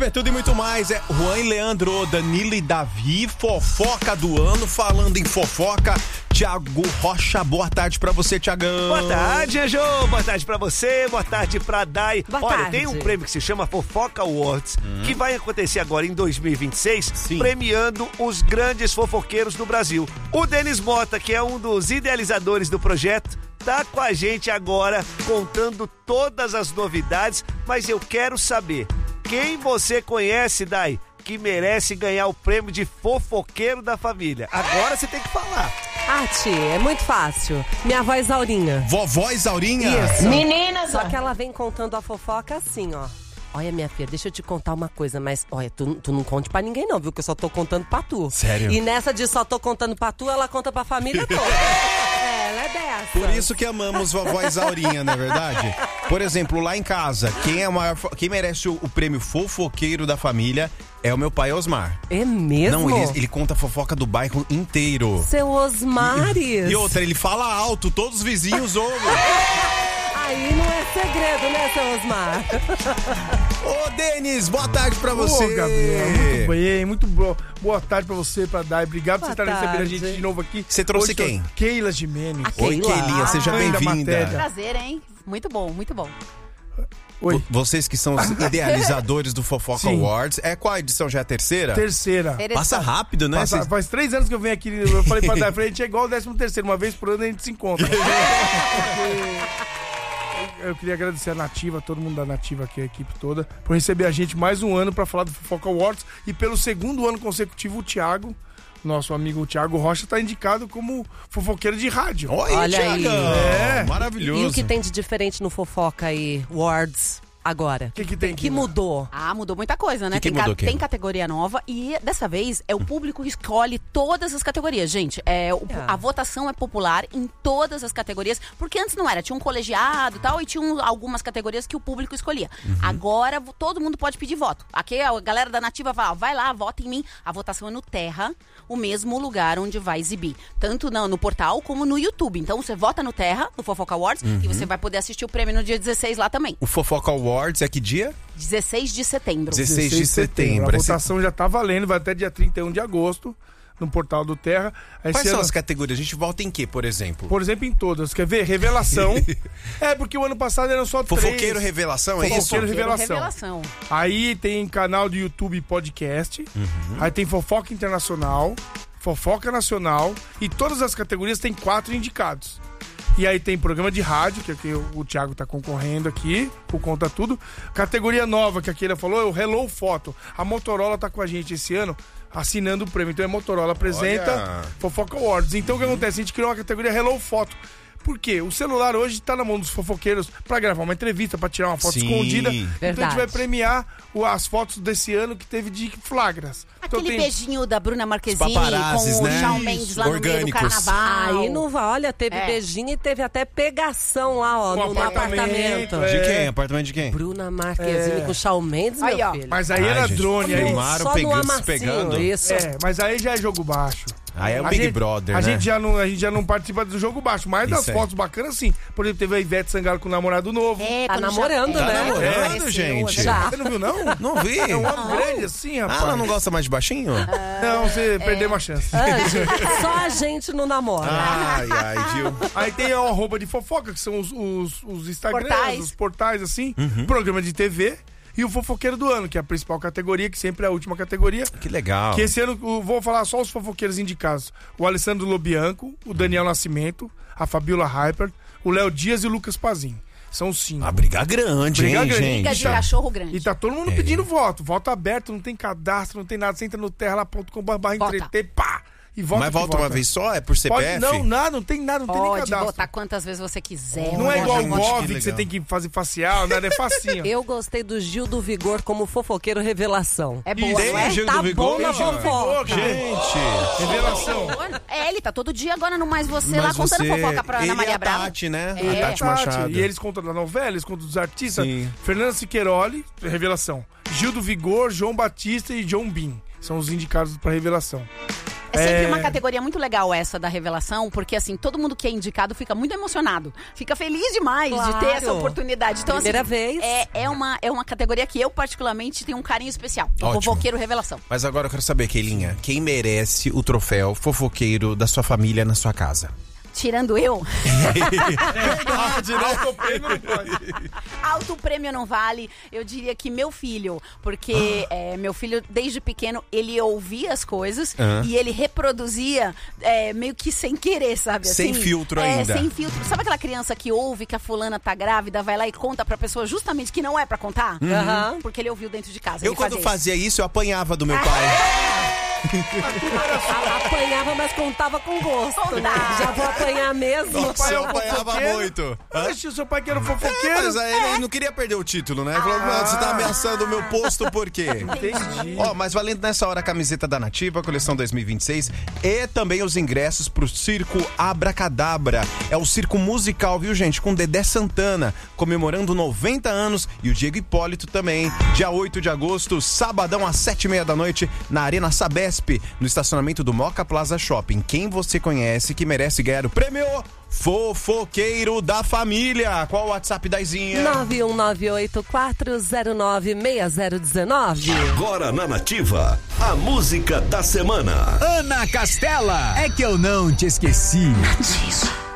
Tudo e muito mais. É Juan e Leandro, Danilo e Davi, fofoca do ano. Falando em fofoca, Thiago Rocha, boa tarde pra você, Thiagão. Boa tarde, Anjo. Boa tarde pra você, boa tarde pra Dai. Boa Olha, tarde. tem um prêmio que se chama Fofoca Awards, que vai acontecer agora em 2026, Sim. premiando os grandes fofoqueiros do Brasil. O Denis Mota, que é um dos idealizadores do projeto, tá com a gente agora contando todas as novidades, mas eu quero saber, quem você conhece, Dai, que merece ganhar o prêmio de fofoqueiro da família? Agora você tem que falar. Tia, é muito fácil. Minha avó Isaurinha. Vovó Isaurinha? Isso. Meninas, Só que ela vem contando a fofoca assim, ó. Olha, minha filha, deixa eu te contar uma coisa, mas olha, tu não conte pra ninguém não, viu? Que eu só tô contando pra tu. Sério? E nessa de só tô contando pra tu, ela conta pra família toda. Ela é dessa. Por isso que amamos vovó Isaurinha, não é verdade? Por exemplo, lá em casa, quem merece o prêmio fofoqueiro da família é o meu pai Osmar. É mesmo? Não, ele conta a fofoca do bairro inteiro. Seu Osmares. E outra, ele fala alto, todos os vizinhos ouvem. Aí não é segredo, né, seu Osmar? Ô, Denis, boa tarde pra você. Ô, Gabriel, muito bem, muito boa tarde pra você, pra Dai. Obrigado por você estar recebendo a gente de novo aqui. Você trouxe Hoje, quem? Keila Gimenez. Oi, Keilinha, seja mãe da bem-vinda. matéria. prazer, hein? Muito bom, muito bom. Oi. Vocês que são os idealizadores do Fofoca Sim. Awards. Qual a edição? Já é a terceira? Terceira. Passa rápido, né? Faz 3 anos que eu venho aqui, eu falei pra Dai, a gente é igual o 13º, uma vez por ano a gente se encontra. Eu queria agradecer a Nativa, todo mundo da Nativa aqui, a equipe toda, por receber a gente mais um ano pra falar do Fofoca Awards. E pelo segundo ano consecutivo, o Thiago, nosso amigo Thiago Rocha, tá indicado como fofoqueiro de rádio. Olha aí. Thiagão. Maravilhoso. E o que tem de diferente no Fofoca aí, Awards, agora? O que tem Que mudou? Mudou muita coisa, né? Que mudou, Kim? Tem categoria nova e dessa vez é o público que escolhe todas as categorias. Gente, a votação é popular em todas as categorias, porque antes não era. Tinha um colegiado e tal, e tinha algumas categorias que o público escolhia. Agora todo mundo pode pedir voto. Aqui a galera da Nativa fala, vai lá, vota em mim. A votação é no Terra, o mesmo lugar onde vai exibir. Tanto no portal como no YouTube. Então você vota no Terra, no Fofoca Awards, e você vai poder assistir o prêmio no dia 16 lá também. O Fofoca Awards é que dia? 16 de setembro. 16 de setembro. A votação já tá valendo, vai até dia 31 de agosto, no portal do Terra. Quais são as categorias? A gente vota em quê, por exemplo? Por exemplo, em todas. Quer ver? Revelação. Porque o ano passado eram só 3. Fofoqueiro Revelação, é isso? Fofoqueiro Revelação. Aí tem canal do YouTube e podcast. Aí tem Fofoca Internacional, Fofoca Nacional. E todas as categorias tem 4 indicados. E aí tem programa de rádio, que aqui o Thiago tá concorrendo aqui, por conta tudo. Categoria nova, que a Keila falou, é o Hello Foto. A Motorola tá com a gente esse ano, assinando o prêmio. Então é Motorola apresenta Olha. Fofoca Awards. Então o que acontece? A gente criou uma categoria Hello Foto. Por quê? O celular hoje tá na mão dos fofoqueiros pra gravar uma entrevista, pra tirar uma foto Sim. escondida. Então a Verdade. gente vai premiar as fotos desse ano que teve de flagras. Aquele beijinho da Bruna Marquezine Os paparazzis, com né? o Shawn Mendes lá no meio do Orgânicos. carnaval. Aí não vai, olha, teve beijinho e teve até pegação lá, ó, No no apartamento. apartamento, De quem? Apartamento de quem? Bruna Marquezine com Shawn Mendes, Aí, meu ó. filho. Mas aí era gente, drone, aí. filmaram Só no pegando, se amassinho, pegando. isso. Mas aí já é jogo baixo. Aí é o A Big gente- Brother, a né? gente já não participa do jogo baixo, mas das Isso é. fotos bacanas, sim. Por exemplo, teve a Ivete Sangalo com o namorado novo. Tá namorando, Tá né? namorando, Apareceu, gente. Já. Você não viu, não? Não vi. É um homem grande assim, rapaz. Ela não gosta mais de baixinho? Não, você perdeu uma chance. Só a gente não namora. Ai, viu? Aí tem a arroba de fofoca, que são os Instagrams, Portais. os portais, assim. Uhum. Programa de TV. E o Fofoqueiro do Ano, que é a principal categoria, que sempre é a última categoria. Que legal. Que esse ano, vou falar só os fofoqueiros indicados. O Alessandro Lobianco, o Daniel Nascimento, a Fabiola Hyper, o Léo Dias e o Lucas Pazin. São os 5. A briga grande, Briga hein, grande. gente? Briga de cachorro grande. E tá todo mundo pedindo voto. Voto aberto, não tem cadastro, não tem nada. Você entra no terra.com/entreter, pá! E vota. Mas que volta uma vez só? É por CPF? Pode, não tem nada, não tem nem Pode cadastro. votar quantas vezes você quiser. Não é igual o Olha, Gov, que que você legal. tem que fazer facial, nada, é facinho. Eu gostei do Gil do Vigor como fofoqueiro revelação. É boa, Tem não é? Gil Tá do Vigor? bom na Gil do fofoca. Gente! Revelação. Ele tá todo dia agora no Mais Você lá contando fofoca pra Ana ele Maria e a Braga. Tati, né? É. A Tati Machado. E eles contam da novela, eles contam dos artistas. Sim. Fernanda Siqueiroli, revelação. Gil do Vigor, João Batista e John Bin. São os indicados pra revelação. É sempre uma categoria muito legal essa da revelação, porque assim, todo mundo que é indicado fica muito emocionado. Fica feliz demais de ter essa oportunidade. Então, primeira assim, vez. É uma categoria que eu, particularmente, tenho um carinho especial. O Ótimo. fofoqueiro revelação. Mas agora eu quero saber, Keilinha, quem merece o troféu fofoqueiro da sua família na sua casa? Tirando eu. Verdade, né? Alto prêmio não pode. Alto prêmio não vale. Eu diria que meu filho, porque meu filho, desde pequeno, ele ouvia as coisas e ele reproduzia meio que sem querer, sabe? Sem assim, filtro ainda. Sem filtro. Sabe aquela criança que ouve que a fulana tá grávida, vai lá e conta pra pessoa justamente que não é pra contar? Porque ele ouviu dentro de casa. Eu, quando fazia isso, eu apanhava do meu pai. Apanhava, mas contava com gosto, né? Já vou apanhar mesmo. Nossa, eu apanhava muito. Oxe, o seu pai que era fofoqueiro. Mas aí ele não queria perder o título, né? Ele falou, "Não, você tá ameaçando o meu posto por quê?" Entendi. Ó, mas valendo nessa hora a camiseta da Nativa, coleção 2026, e também os ingressos pro Circo Abracadabra. É o circo musical, viu, gente? Com Dedé Santana, comemorando 90 anos, e o Diego Hipólito também. Dia 8 de agosto, sabadão às 7h30 da noite, na Arena Sabesp, no estacionamento do Moca Plaza Shopping. Quem você conhece que merece ganhar o prêmio Fofoqueiro da Família? Qual o WhatsApp da Izinha? 91984096019. Agora na Nativa, a música da semana. Ana Castela, é que eu não te esqueci. Diz.